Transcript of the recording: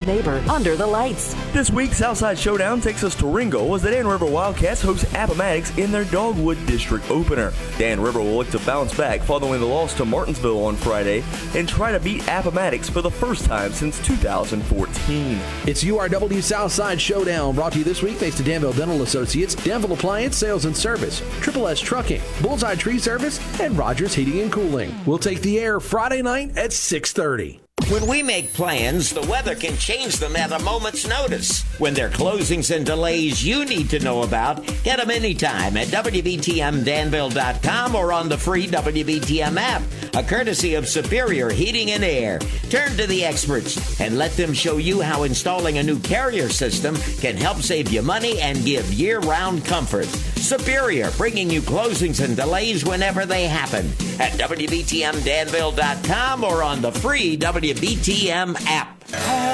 neighbor under the lights. This week's Southside Showdown takes us to Ringo as the Dan River Wildcats host Appomattox in their Dogwood District opener. Dan River will look to bounce back following the loss to Martinsville on Friday and try to beat Appomattox for the first time since 2014. It's URW Southside Showdown, brought to you this week thanks to Danville Dental Associates, Danville Appliance Sales and Service, Triple S Trucking, Bullseye Tree Service, and Rogers Heating and Cooling. We'll take the air Friday night at 6:30. When we make plans, the weather can change them at a moment's notice. When there are closings and delays you need to know about, get them anytime at WBTMDanville.com or on the free WBTM app, a courtesy of Superior Heating and Air. Turn to the experts and let them show you how installing a new carrier system can help save you money and give year-round comfort. Superior, bringing you closings and delays whenever they happen at WBTMDanville.com or on the free WBTM app.